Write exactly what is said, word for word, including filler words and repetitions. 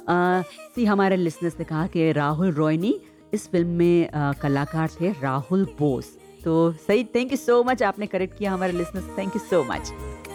सी हमारे लिसनर्स ने कहा कि राहुल रॉयनी इस फ़िल्म में अ, कलाकार थे राहुल बोस। तो सही, थैंक यू सो मच, आपने करेक्ट किया हमारे listeners, thank you so much.